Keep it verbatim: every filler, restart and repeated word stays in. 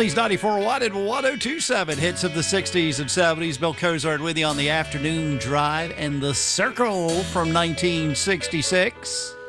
Oldies ninety-four one and one oh two point seven. Hits of the sixties and seventies. Bill Cozart with you on the afternoon drive. And The Circle from nineteen sixty-six.